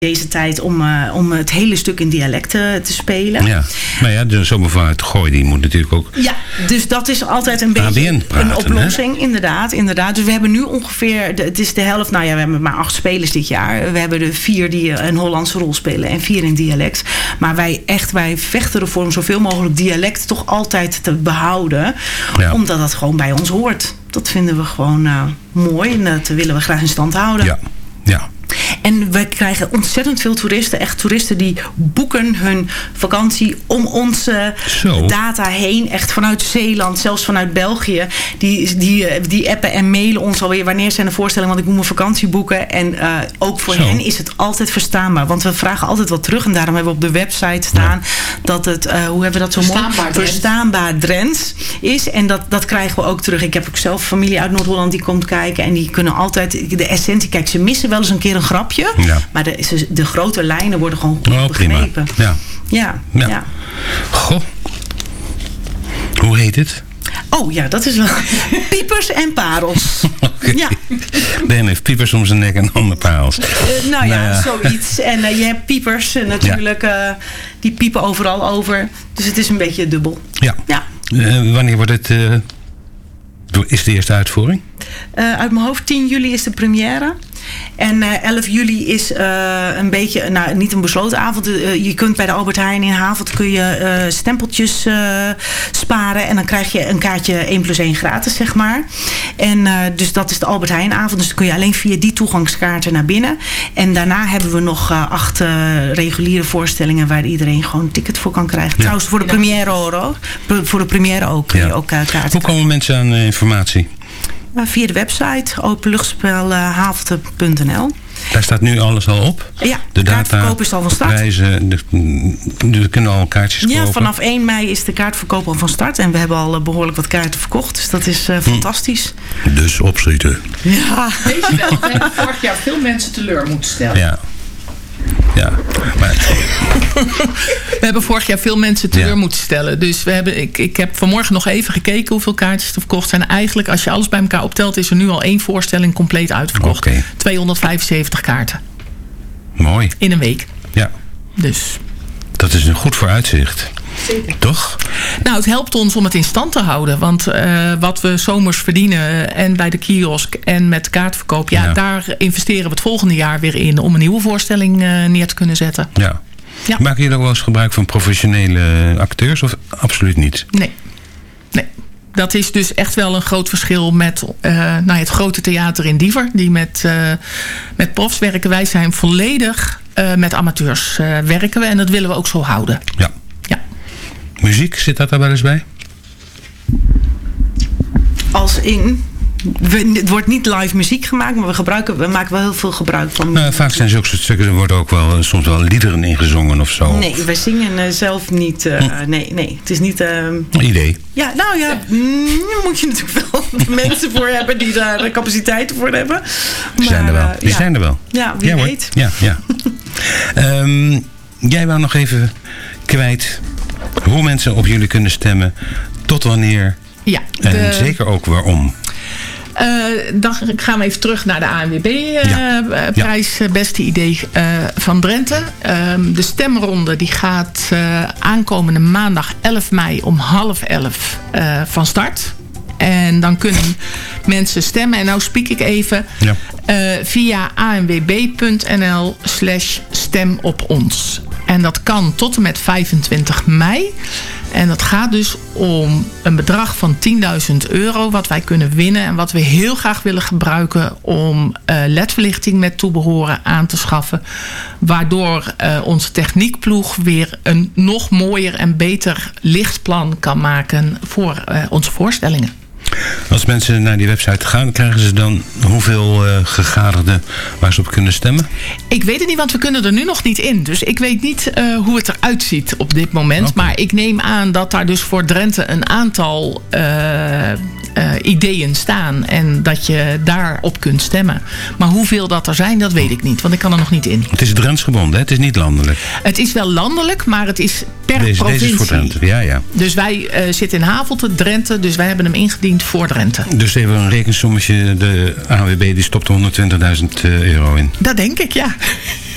deze tijd om het hele stuk in dialecten te spelen. Ja, maar ja, de zomervrouw uit Gooi, die moet natuurlijk ook... Ja, dus dat is altijd een beetje een oplossing. Hè? Inderdaad. Dus we hebben nu ongeveer, het is de helft, nou ja, we hebben maar 8 spelers dit jaar. We hebben er 4 die een Hollandse rol spelen en 4 in dialect. Maar wij vechten ervoor om zoveel mogelijk dialect toch altijd te behouden. Ja. Omdat dat gewoon bij ons hoort. Dat vinden we gewoon mooi en dat willen we graag in stand houden. Ja, ja. En we krijgen ontzettend veel toeristen. Echt toeristen die boeken hun vakantie om onze data heen. Echt vanuit Zeeland, zelfs vanuit België. Die appen en mailen ons alweer. Wanneer zijn de voorstellingen? Want ik moet mijn vakantie boeken. En ook voor hen is het altijd verstaanbaar. Want we vragen altijd wat terug. En daarom hebben we op de website staan dat het, hoe hebben we dat zo mooi? Verstaanbaar Drents is. En dat krijgen we ook terug. Ik heb ook zelf familie uit Noord-Holland die komt kijken. En die kunnen altijd de essentie. Kijk, ze missen wel eens een keer een grapje. Ja. Maar de grote lijnen worden gewoon goed begrepen. Ja. Goh. Hoe heet het? Oh ja, dat is wel... Piepers en parels. Okay. Ja. De een heeft piepers om zijn nek en de ander parels. Nou ja, zoiets. En je hebt piepers natuurlijk. Die piepen overal over. Dus het is een beetje dubbel. Ja. Wanneer wordt het... is de eerste uitvoering? Uit mijn hoofd 10 juli is de première. En 11 juli is een beetje, niet een besloten avond. Je kunt bij de Albert Heijn in Havelt kun je stempeltjes sparen. En dan krijg je een kaartje 1+1 gratis, zeg maar. En dus dat is de Albert Heijn avond. Dus dan kun je alleen via die toegangskaarten naar binnen. En daarna hebben we nog 8 reguliere voorstellingen waar iedereen gewoon een ticket voor kan krijgen. Ja. Trouwens, voor de première ook kun je ook kaarten. Hoe komen mensen aan informatie? Via de website openluchtspelhavelte.nl. Daar staat nu alles al op? Ja, de kaartverkoop is al van start. Prijzen, er kunnen al kaartjes kopen? Ja, vanaf 1 mei is de kaartverkoop al van start. En we hebben al behoorlijk wat kaarten verkocht. Dus dat is fantastisch. Dus opschieten. Ja. Weet je wel, we hebben vorig jaar veel mensen teleur moeten stellen. Ja, maar... We hebben vorig jaar veel mensen teleur moeten stellen. Dus ik heb vanmorgen nog even gekeken hoeveel kaartjes er verkocht zijn. Eigenlijk, als je alles bij elkaar optelt, is er nu al 1 voorstelling compleet uitverkocht. 275 kaarten. Mooi. In een week. Ja. Dus. Dat is een goed vooruitzicht. Zeker. Toch? Nou, het helpt ons om het in stand te houden. Want wat we zomers verdienen en bij de kiosk en met kaartverkoop... daar investeren we het volgende jaar weer in om een nieuwe voorstelling neer te kunnen zetten. Ja. Maken jullie ook wel eens gebruik van professionele acteurs of absoluut niet? Nee. Dat is dus echt wel een groot verschil met het grote theater in Diever. Die met profs werken. Wij zijn volledig met amateurs werken we. En dat willen we ook zo houden. Ja. Muziek, zit dat daar wel eens bij? Als in... Het wordt niet live muziek gemaakt, maar we maken wel heel veel gebruik van... vaak zijn zulke soort stukken, er worden ook wel soms wel liederen ingezongen of zo. Nee, wij zingen zelf niet. Nee, het is niet... Idee. Ja, nou ja, daar moet je natuurlijk wel mensen voor hebben die daar de capaciteiten voor hebben. Die zijn er wel. Ja, wie weet. Ja. Jij wou nog even kwijt hoe mensen op jullie kunnen stemmen, tot wanneer en zeker ook waarom. Dan gaan we even terug naar de ANWB-prijs Beste Idee van Drenthe. De stemronde die gaat aankomende maandag 11 mei om 10:30 van start. En dan kunnen mensen stemmen. En nou spiek ik even via anwb.nl/stemopons. En dat kan tot en met 25 mei. En dat gaat dus om een bedrag van €10.000 wat wij kunnen winnen. En wat we heel graag willen gebruiken om ledverlichting met toebehoren aan te schaffen. Waardoor onze techniekploeg weer een nog mooier en beter lichtplan kan maken voor onze voorstellingen. Als mensen naar die website gaan, krijgen ze dan hoeveel gegadigden waar ze op kunnen stemmen? Ik weet het niet, want we kunnen er nu nog niet in. Dus ik weet niet hoe het eruit ziet op dit moment. Okay. Maar ik neem aan dat daar dus voor Drenthe een aantal ideeën staan. En dat je daarop kunt stemmen. Maar hoeveel dat er zijn, dat weet ik niet. Want ik kan er nog niet in. Het is Drents gebonden, hè? Het is niet landelijk. Het is wel landelijk, maar het is per provincie. Deze is voor Drenthe, ja. Dus wij zitten in Havelte, Drenthe. Dus wij hebben hem ingediend voor Drenthe. Dus even een rekensommetje. De ANWB die stopt €120.000 in. Dat denk ik, ja.